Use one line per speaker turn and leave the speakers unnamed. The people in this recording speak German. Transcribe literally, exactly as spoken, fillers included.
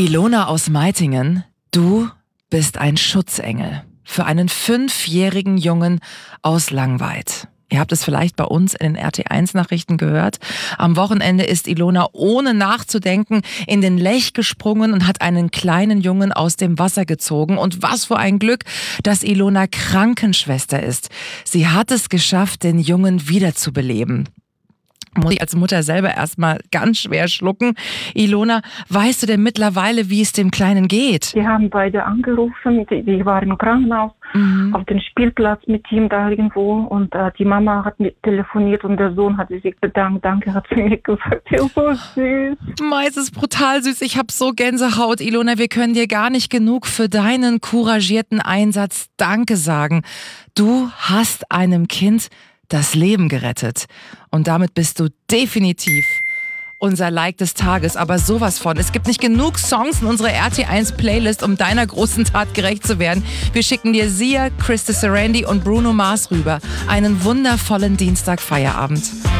Ilona aus Meitingen, du bist ein Schutzengel für einen fünfjährigen Jungen aus Langweid. Ihr habt es vielleicht bei uns in den R T eins Nachrichten gehört. Am Wochenende ist Ilona ohne nachzudenken in den Lech gesprungen und hat einen kleinen Jungen aus dem Wasser gezogen. Und was für ein Glück, dass Ilona Krankenschwester ist. Sie hat es geschafft, den Jungen wiederzubeleben. Muss ich als Mutter selber erstmal ganz schwer schlucken. Ilona, weißt du denn mittlerweile, wie es dem Kleinen geht?
Die haben beide angerufen, die, die waren im Krankenhaus, mhm. auf dem Spielplatz mit ihm da irgendwo und äh, die Mama hat mit telefoniert und der Sohn hat sich bedankt. Danke, hat sie mir gesagt. Ja, so süß.
Mei, es ist brutal süß. Ich hab so Gänsehaut, Ilona. Wir können dir gar nicht genug für deinen couragierten Einsatz Danke sagen. Du hast einem Kind das Leben gerettet. Und damit bist du definitiv unser Like des Tages, aber sowas von. Es gibt nicht genug Songs in unserer R T eins Playlist, um deiner großen Tat gerecht zu werden. Wir schicken dir Sia, Krista Sarandí und Bruno Mars rüber. Einen wundervollen Dienstagfeierabend.